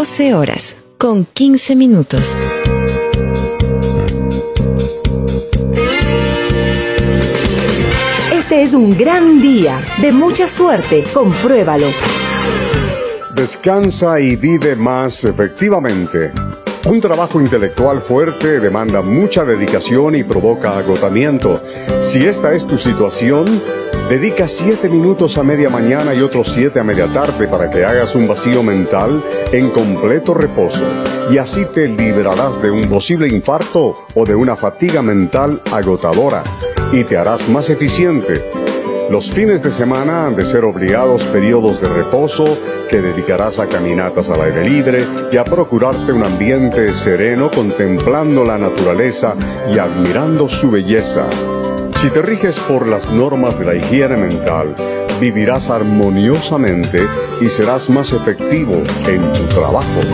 12 horas, con 15 minutos. Este es un gran día, de mucha suerte, compruébalo. Descansa y vive más efectivamente. Un trabajo intelectual fuerte demanda mucha dedicación y provoca agotamiento. Si esta es tu situación, dedica 7 minutos a media mañana y otros 7 a media tarde para que hagas un vacío mental en completo reposo. Y así te librarás de un posible infarto o de una fatiga mental agotadora y te harás más eficiente. Los fines de semana han de ser obligados periodos de reposo que dedicarás a caminatas al aire libre y a procurarte un ambiente sereno contemplando la naturaleza y admirando su belleza. Si te riges por las normas de la higiene mental, vivirás armoniosamente y serás más efectivo en tu trabajo.